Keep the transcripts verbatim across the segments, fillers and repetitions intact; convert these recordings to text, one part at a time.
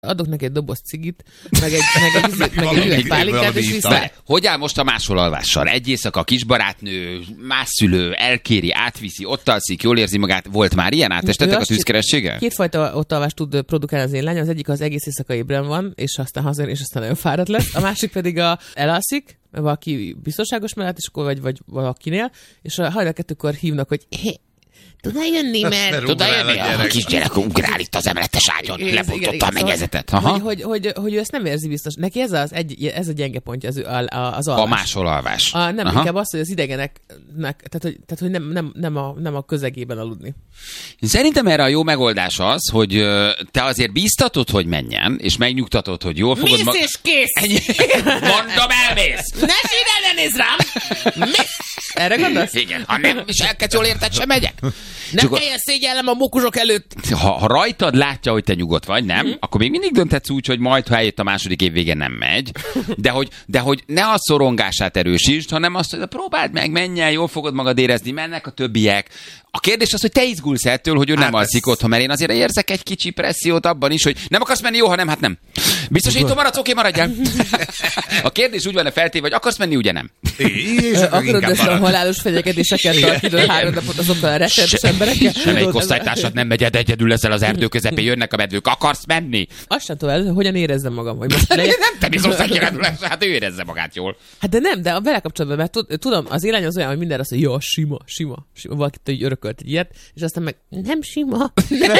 Adok neki egy doboz cigit, meg egy, meg egy, meg egy, meg egy pálinkát, és vissza. Hogy áll most a másolalvással? Egy éjszaka kisbarátnő, másszülő, elkéri, átviszi, ott alszik, jól érzi magát. Volt már ilyen? Átestetek a tűzkerességgel? Kétfajta ott alvást tud produkálni az én lányom. Az egyik az egész éjszaka ébren van, és aztán hazajön, és aztán nagyon fáradt lesz. A másik pedig a elalszik, valaki biztonságos mellett, és akkor vagy, vagy valakinél, és a hajnal kettőkor hívnak, hogy tud eljönni, mert... Tud eljönni, a kisgyerek ugrál itt az emeletes ágyon, lebontotta a mennyezetet. Hogy, hogy, hogy, hogy ő ezt nem érzi biztos. Neki ez, az egy, ez a gyenge pontja az, az alvás. A másolalvás. A, nem, Aha. inkább az, hogy az idegeneknek, tehát hogy, tehát, hogy nem, nem, nem, a, nem a közegében aludni. Szerintem erre a jó megoldás az, hogy te azért bíztatod, hogy menjen, és megnyugtatod, hogy jól fogod... Mész ma... és kész! Ennyi... Mondom, elmész! Ne sírj, ne nézz rám! Mész! Erre gondolsz? Igen, ha nem viselkedsz jól érted, sem megyek. Nem kelljen szégyellem a mókusok előtt. Ha, ha rajtad látja, hogy te nyugodt vagy, nem, mm. akkor még mindig dönthetsz úgy, hogy majd, ha eljött a második év vége, nem megy. De hogy, de hogy ne a szorongását erősítsd, hanem azt, hogy próbáld meg, menj el, jól fogod magad érezni, mennek a többiek. A kérdés az, hogy te izgulsz ettől, hogy ő nem hát alszik ez... otthon, mert én azért érzek egy kicsi pressziót abban is, hogy nem akarsz menni, jó, ha nem, hát nem. Biztos, hogy itt maradsz, oké, maradjál. A kérdés úgy van feltéve, hogy akarsz menni, ugye nem. Akarod össze a halálos fenyegetéseket tartani három napot azokkal a rettenetes emberekkel? Semmelyik osztálytársad nem megy, egyedül leszel az erdő közepén, jönnek a medvők. Akarsz menni? Azt sem tudom, hogyan érezzem magam. Hogy most le... nem te biztos, hogy hát ő érezze magát jól. Hát de nem, de a vele kapcsolatban, mert tudom, az élány az olyan, hogy mindenre azt mondja, jó, sima, sima, sima. Valakitől így örökölt egy ilyet, és aztán meg nem sima.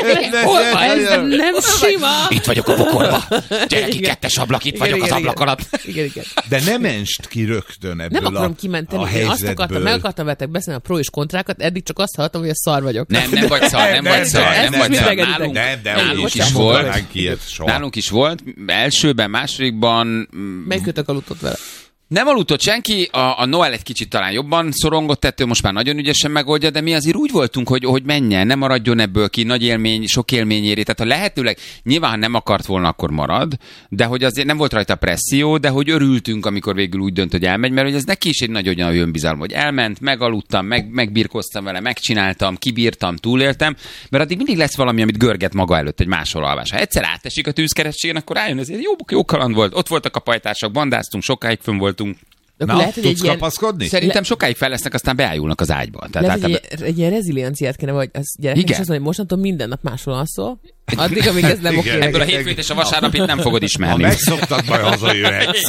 Nem, nem sima. Itt vagyok a pokolba. Gyere ki, kettes ablak, itt vagyok az ablak alatt. Igen, igen. De nem menst ki rögtön ebből nem akarom kimenteni, én azt akartam, meg akartam veletek beszélni a pro és kontrákat, eddig csak azt hallottam, hogy a szar vagyok. Nem, nem vagy szar, nem vagy szar, nem vagy szar. Nálunk, nálunk is volt. Nálunk is volt. Elsőben, másodikban... Melyikőtök aludtott vele? Nem aludtott senki, a, a Noel egy kicsit talán jobban szorongott ettől, most már nagyon ügyesen megoldja, de mi azért úgy voltunk, hogy, hogy menjen, ne maradjon ebből ki, nagy élmény, sok élmény éri. Tehát ha lehetőleg, nyilván ha nem akart volna, akkor marad, de hogy azért nem volt rajta presszió, de hogy örültünk, amikor végül úgy dönt, hogy elmegy, mert hogy ez neki is egy nagyon nagy önbizalom, hogy elment, megaludtam, meg, megbirkoztam vele, megcsináltam, kibírtam, túléltem, mert addig mindig lesz valami, amit görget maga előtt egy másolalvás. Ha egyszer átesik a tűzkerességen, akkor rájön, ezért jó, jó kaland volt. Ott voltak a pajtások, bandáztunk, sokáig fönn voltunk. Na, lehet, hogy tudsz kapaszkodni? Szerintem le... sokáig fel lesznek, aztán beájulnak az ágyba. Tehát lehet, általában... egy, egy ilyen rezilienciát kéne, vagy az gyereknek is azt mondani, hogy mostantól minden nap máshol alszol, addig, amíg ez nem oké. Ebből a hétfőt és a vasárnapit nem fogod ismerni. Ha megszoktad, majd hazajöhetsz.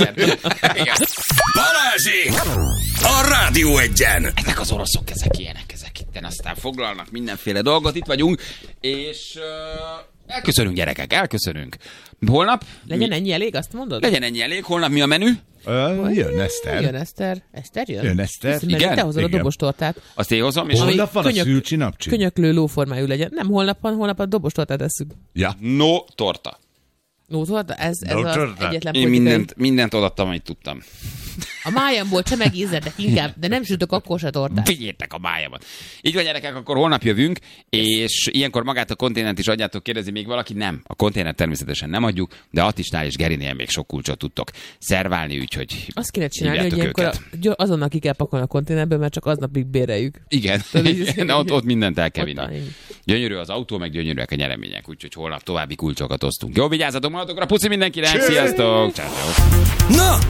Balázsék! A Rádió Egyen! Ezek az oroszok, ezek ilyenek, ezek itten aztán foglalnak mindenféle dolgot, itt vagyunk, és... Uh... Elköszönünk, gyerekek, elköszönünk. Holnap... Legyen mi... ennyi elég, azt mondod? Legyen ennyi elég. Holnap mi a menü? Uh, jön Eszter. Jön Eszter. Eszter jön? Jön Eszter. Hiszem, igen? Te hozod igen. A dobostortát. Azt én hozom. És holnap van könyök, a szülcsi napcsi? Könyöklő lóformájú legyen. Nem holnap van, holnap a dobostortát eszünk. Ja. No torta. No torta? Ez, ez no az torta. egyetlen én politikai... mindent, mindent odaadtam, amit tudtam. A májamból csemegízzetek inkább, de nem sütök akkor se tortát. Figyétek a májamat. Így van, gyerekek, akkor holnap jövünk, és ilyenkor magát a konténert is adjátok, kérdezi még valaki? Nem. A konténert természetesen nem adjuk, de Attisnál és Gerinél még sok kulcsot tudtok szerválni, úgyhogy azt kéne csinálni, hogy ilyenkor azonnal ki kell pakolni a konténerből, mert csak aznapig béreljük. Igen, igen ott, ott mindent el kell vinni. Gyönyörű az autó, meg gyönyörűek a nyeremények, úgyhogy holnap további kulcsokat osztunk. Jó, vigyázzatok magatokra, puszi mindenkire, sziasztok! Ciao, ciao. Na,